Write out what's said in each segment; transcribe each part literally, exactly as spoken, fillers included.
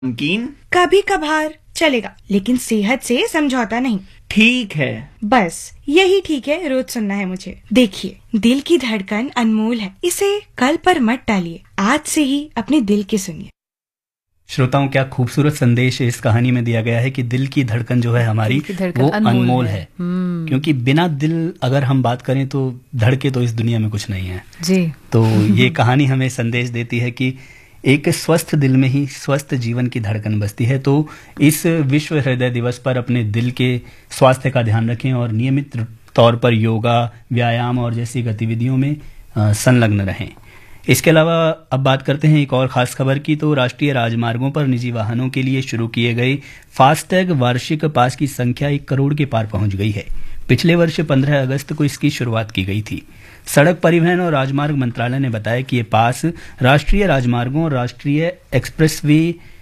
नमकीन कभी कभार चलेगा, लेकिन सेहत से समझौता नहीं। ठीक है। बस यही ठीक है, रोज सुनना है मुझे। देखिए, दिल की धड़कन अनमोल है, इसे कल पर मत टालिए, आज से ही अपने दिल की सुनिए। श्रोताओं, क्या खूबसूरत संदेश इस कहानी में दिया गया है कि दिल की धड़कन जो है हमारी वो अनमोल, अनमोल है, है। क्योंकि बिना दिल अगर हम बात करें तो धड़के तो इस दुनिया में कुछ नहीं है जी। तो ये कहानी हमें संदेश देती है कि एक स्वस्थ दिल में ही स्वस्थ जीवन की धड़कन बसती है। तो इस विश्व हृदय दिवस पर अपने दिल के स्वास्थ्य का ध्यान रखें और नियमित तौर पर योगा, व्यायाम और जैसी गतिविधियों में संलग्न रहें। इसके अलावा अब बात करते हैं एक और खास खबर की। तो राष्ट्रीय राजमार्गों पर निजी वाहनों के लिए शुरू किए गए फास्टैग वार्षिक पास की संख्या एक करोड़ के पार पहुंच गई है। पिछले वर्ष पंद्रह अगस्त को इसकी शुरुआत की गई थी। सड़क परिवहन और राजमार्ग मंत्रालय ने बताया कि ये पास राष्ट्रीय राजमार्गों और राष्ट्रीय एक्सप्रेसवे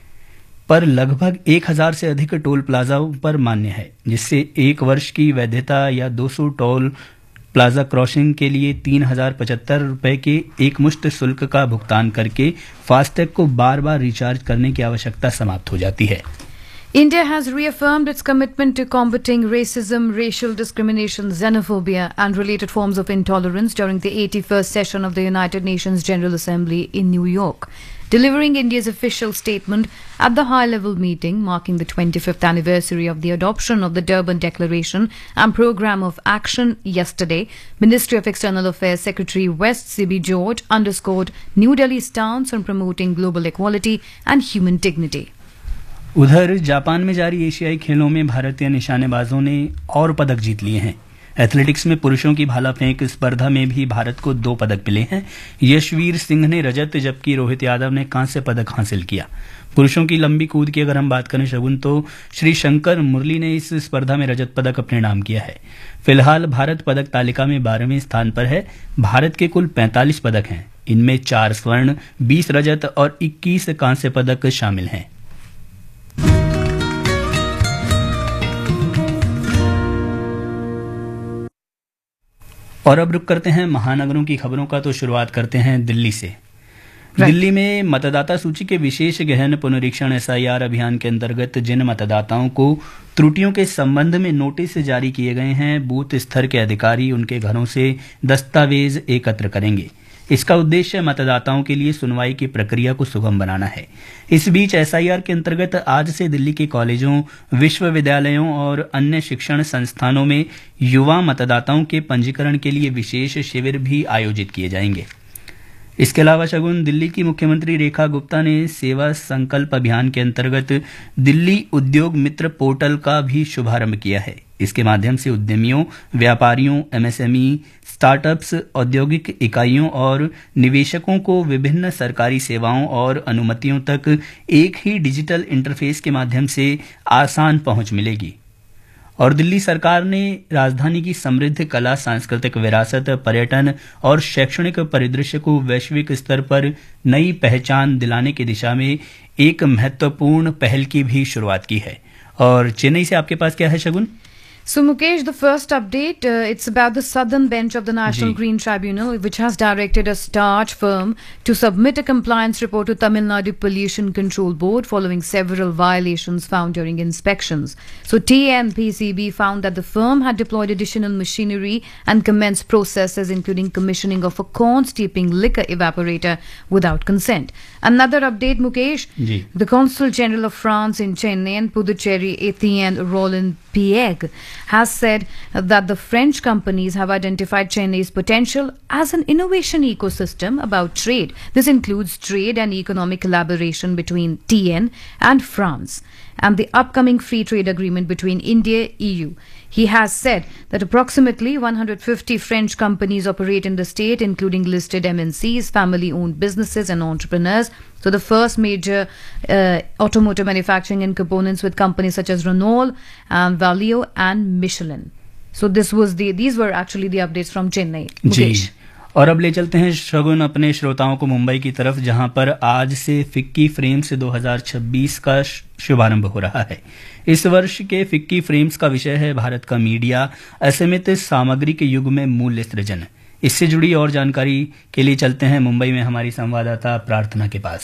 पर लगभग एक हजार से अधिक टोल प्लाजाओं पर मान्य है, जिससे एक वर्ष की वैधता या दो सौ टोल प्लाजा क्रॉसिंग के लिए तीन हजार पचहत्तर रुपए के एक मुश्त शुल्क का भुगतान करके फास्टैग को बार बार रिचार्ज करने की आवश्यकता समाप्त हो जाती है। India has reaffirmed its commitment to combating racism, racial discrimination, xenophobia and related forms of intolerance during the eighty-first session of the United Nations General Assembly in New York. Delivering India's official statement at the high-level meeting marking the twenty-fifth anniversary of the adoption of the Durban Declaration and Programme of Action yesterday, Ministry of External Affairs Secretary West C B George underscored New Delhi's stance on promoting global equality and human dignity. उधर Japan में जारी एशियाई खेलों में भारतीय निशानेबाजों ने और पदक जीत लिए हैं। एथलेटिक्स में पुरुषों की भाला फेंक स्पर्धा में भी भारत को दो पदक मिले हैं। यशवीर सिंह ने रजत जबकि रोहित यादव ने कांस्य पदक हासिल किया। पुरुषों की लंबी कूद की अगर हम बात करें शगुन, तो श्री शंकर मुरली ने इस स्पर्धा में रजत पदक अपने नाम किया है। फिलहाल भारत पदक तालिका में बारहवें स्थान पर है। भारत के कुल पैंतालीस पदक हैं, इनमें चार स्वर्ण, बीस रजत और इक्कीस कांस्य पदक शामिल हैं। और अब रुक करते हैं महानगरों की खबरों का। तो शुरुआत करते हैं दिल्ली से। दिल्ली में मतदाता सूची के विशेष गहन पुनरीक्षण एस आई आर अभियान के अंतर्गत जिन मतदाताओं को त्रुटियों के संबंध में नोटिस जारी किए गए हैं, बूथ स्तर के अधिकारी उनके घरों से दस्तावेज एकत्र करेंगे। इसका उद्देश्य मतदाताओं के लिए सुनवाई की प्रक्रिया को सुगम बनाना है। इस बीच एस आई आर के अंतर्गत आज से दिल्ली के कॉलेजों, विश्वविद्यालयों और अन्य शिक्षण संस्थानों में युवा मतदाताओं के पंजीकरण के लिए विशेष शिविर भी आयोजित किए जाएंगे। इसके अलावा शगुन, दिल्ली की मुख्यमंत्री रेखा गुप्ता ने सेवा संकल्प अभियान के अंतर्गत दिल्ली उद्योग मित्र पोर्टल का भी शुभारंभ किया है। इसके माध्यम से उद्यमियों, व्यापारियों, M S M E, startups, औद्योगिक इकाइयों और निवेशकों को विभिन्न सरकारी सेवाओं और अनुमतियों तक एक ही डिजिटल इंटरफेस के माध्यम से आसान पहुंच मिलेगी। और दिल्ली सरकार ने राजधानी की समृद्ध कला, सांस्कृतिक विरासत, पर्यटन और शैक्षणिक परिदृश्य को वैश्विक स्तर पर नई पहचान दिलाने की दिशा में एक महत्वपूर्ण पहल की भी शुरुआत की है। और चेन्नई से आपके पास क्या है शगुन? So Mukesh, the first update, uh, it's about the Southern Bench of the National Ji. Green Tribunal, which has directed a starch firm to submit a compliance report to Tamil Nadu Pollution Control Board following several violations found during inspections. So T N P C B found that the firm had deployed additional machinery and commenced processes including commissioning of a corn steeping liquor evaporator without consent. Another update, Mukesh, Ji. the Consul General of France in Chennai and Puducherry, Etienne Roland Pieg, has said that the French companies have identified Chennai's potential as an innovation ecosystem about trade. This includes trade and economic collaboration between T N and France and the upcoming free trade agreement between India and E U. He has said that approximately one hundred fifty French companies operate in the state, including listed M N Cs, family-owned businesses and entrepreneurs. So the first major uh, automotive manufacturing and components with companies such as Renault, um, Valeo and Michelin. So this was the these were actually the updates from Chennai. Mukesh. जी, और अब ले चलते हैं शगुन अपने श्रोताओं को मुंबई की तरफ, जहां पर आज से फिक्की फ्रेम्स दो हज़ार छब्बीस का शुभारंभ हो रहा है। इस वर्ष के फिक्की फ्रेम्स का विषय है भारत का मीडिया, असीमित सामग्री के युग में मूल्य सृजन। इससे जुड़ी और जानकारी के लिए चलते हैं मुंबई में हमारी संवाददाता प्रार्थना के पास।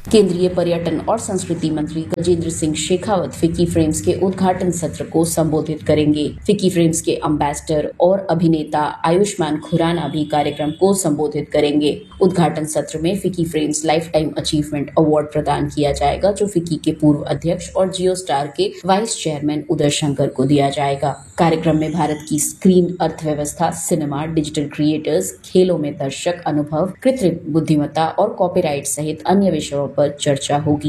केंद्रीय पर्यटन और संस्कृति मंत्री गजेंद्र सिंह शेखावत फिक्की फ्रेम्स के उद्घाटन सत्र को संबोधित करेंगे। फिक्की फ्रेम्स के एम्बेसडर और अभिनेता आयुष्मान खुराना भी कार्यक्रम को संबोधित करेंगे। उद्घाटन सत्र में FICCI frames life time achievement award प्रदान किया जाएगा, जो फिक्की के पूर्व अध्यक्ष और जियो स्टार के वाइस चेयरमैन उदय शंकर को दिया जाएगा। कार्यक्रम में भारत की स्क्रीन अर्थव्यवस्था, सिनेमा, डिजिटल क्रिएटर्स, खेलों में दर्शक अनुभव, कृत्रिम बुद्धिमत्ता और कॉपीराइट सहित अन्य विषयों पर चर्चा होगी।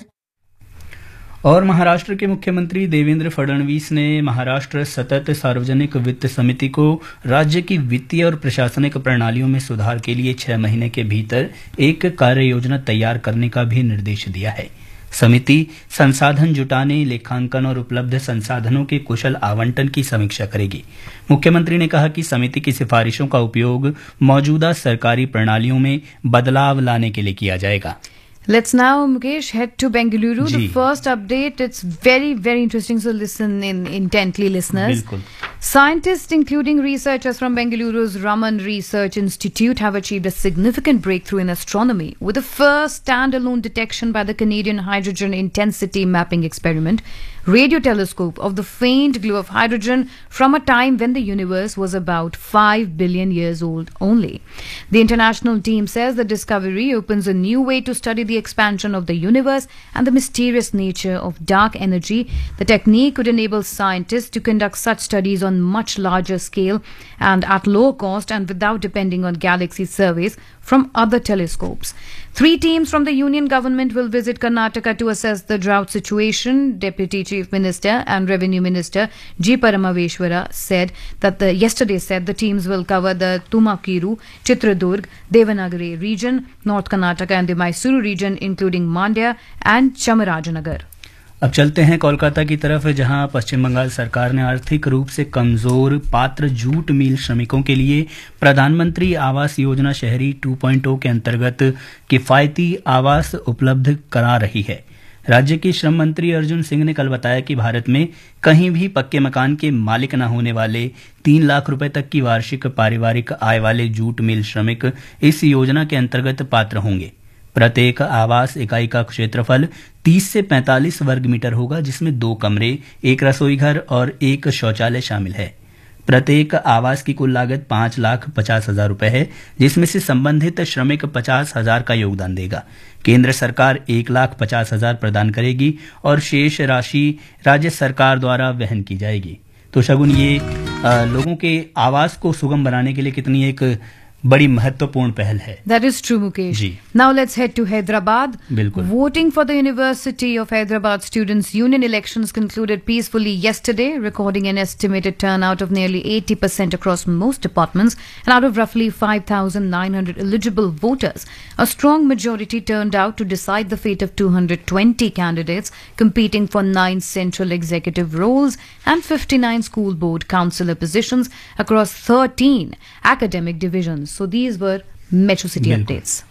प्रार्थना और महाराष्ट्र के मुख्यमंत्री देवेंद्र फडणवीस ने महाराष्ट्र सतत सार्वजनिक वित्त समिति को राज्य की वित्तीय और प्रशासनिक प्रणालियों में सुधार के लिए छह महीने के भीतर एक कार्य योजना तैयार करने का भी निर्देश दिया है। समिति संसाधन जुटाने, लेखांकन और उपलब्ध संसाधनों के कुशल आवंटन की समीक्षा करेगी। मुख्यमंत्री ने कहा कि समिति की सिफारिशों का उपयोग मौजूदा सरकारी प्रणालियों में बदलाव लाने के लिए किया जाएगा। Let's now, Mukesh, head to Bengaluru. Ji. The first update, it's very, very interesting, so listen in intently, listeners. Bilkul. Scientists, including researchers from Bengaluru's Raman Research Institute, have achieved a significant breakthrough in astronomy with the first standalone detection by the Canadian Hydrogen Intensity Mapping Experiment radio telescope of the faint glow of hydrogen from a time when the universe was about five billion years old only. The international team says the discovery opens a new way to study the expansion of the universe and the mysterious nature of dark energy. The technique could enable scientists to conduct such studies on much larger scale and at low cost and without depending on galaxy surveys from other telescopes. Three teams from the union government will visit Karnataka to assess the drought situation. Deputy Chief Minister and Revenue Minister G. Paramaveshwara said that the yesterday said the teams will cover the Tumakuru, Chitradurg, Devanagari region, North Karnataka and the Mysuru region, including Mandya and Chamarajanagar. अब चलते हैं कोलकाता की तरफ, जहां पश्चिम बंगाल सरकार ने आर्थिक रूप से कमजोर पात्र जूट मिल श्रमिकों के लिए प्रधानमंत्री आवास योजना शहरी टू पॉइंट ओ के अंतर्गत किफायती आवास उपलब्ध करा रही है। राज्य के श्रम मंत्री अर्जुन सिंह ने कल बताया कि भारत में कहीं भी पक्के मकान के मालिक न होने वाले तीन लाख रुपए तक की वार्षिक पारिवारिक आय वाले जूट मिल श्रमिक इस योजना के अंतर्गत पात्र होंगे। प्रत्येक आवास इकाई का क्षेत्रफल तीस से पैंतालीस वर्ग मीटर होगा, जिसमें दो कमरे, एक रसोई घर और एक शौचालय शामिल है। प्रत्येक आवास की कुल लागत पांच लाख पचास हजार रुपए है, जिसमें से संबंधित श्रमिक पचास हजार का योगदान देगा। केंद्र सरकार एक लाख पचास हजार प्रदान करेगी और शेष राशि राज्य सरकार द्वारा वहन की जाएगी। तो शगुन, ये आ, लोगों के आवास को सुगम बनाने के लिए कितनी एक बड़ी महत्वपूर्ण पहल है। That is true, Mukesh. Ji. Now let's head to Hyderabad. बिल्कुल. Voting for the University of Hyderabad Students' Union elections concluded peacefully yesterday, recording an estimated turnout of nearly eighty percent across most departments, and out of roughly five thousand nine hundred eligible voters, a strong majority turned out to decide the fate of two hundred twenty candidates competing for nine central executive roles and fifty-nine school board councillor positions across thirteen academic divisions. So these were Metro City बिल्कुल. updates.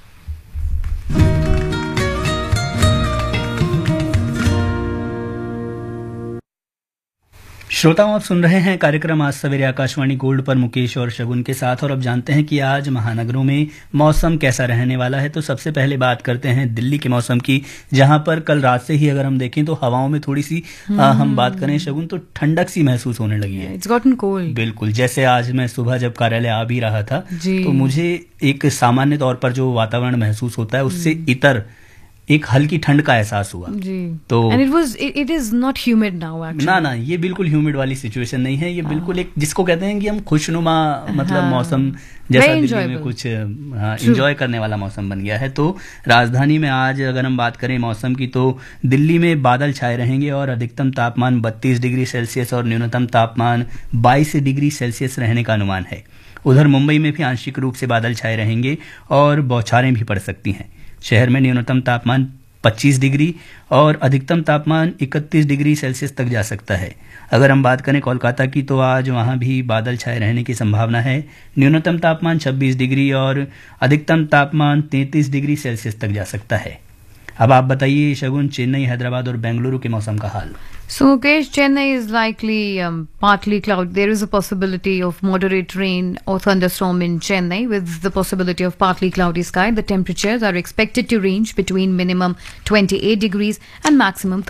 श्रोताओं, आप सुन रहे हैं कार्यक्रम आज सवेरे Akashvani gold पर मुकेश और शगुन के साथ, और अब जानते हैं कि आज महानगरों में मौसम कैसा रहने वाला है। तो सबसे पहले बात करते हैं दिल्ली के मौसम की, जहां पर कल रात से ही अगर हम देखें तो हवाओं में थोड़ी सी आ, हम बात करें शगुन, तो ठंडक सी महसूस होने लगी है। It's gotten cold. बिल्कुल, जैसे आज मैं सुबह जब कार्यालय आ भी रहा था जी. तो मुझे एक सामान्य तौर पर जो वातावरण महसूस होता है उससे इतर एक हल्की ठंड का एहसास हुआ। जी. तो And it was it, it is not humid now actually. ना ना ये बिल्कुल ह्यूमिड वाली सिचुएशन नहीं है। ये बिल्कुल एक जिसको कहते हैं कि हम खुशनुमा मतलब हाँ. मौसम जैसा Very दिल्ली में enjoyable. कुछ एंजॉय करने वाला मौसम बन गया है। तो राजधानी में आज अगर हम बात करें मौसम की, तो दिल्ली में बादल छाए रहेंगे और अधिकतम तापमान बत्तीस डिग्री सेल्सियस और न्यूनतम तापमान बाईस डिग्री सेल्सियस रहने का अनुमान है। उधर मुंबई में भी आंशिक रूप से बादल छाए रहेंगे और बौछारें भी पड़ सकती हैं। शहर में न्यूनतम तापमान पच्चीस डिग्री और अधिकतम तापमान इकतीस डिग्री सेल्सियस तक जा सकता है। अगर हम बात करें कोलकाता की, तो आज वहां भी बादल छाए रहने की संभावना है। न्यूनतम तापमान छब्बीस डिग्री और अधिकतम तापमान तैंतीस डिग्री सेल्सियस तक जा सकता है। अब आप बताइए शगुन, चेन्नई, हैदराबाद और बेंगलुरु के मौसम का हाल। So, Mukesh, Chennai is likely um, partly cloudy. There is a possibility of moderate rain or thunderstorm in Chennai, with the possibility of partly cloudy sky. The temperatures are expected to range between minimum twenty-eight degrees and maximum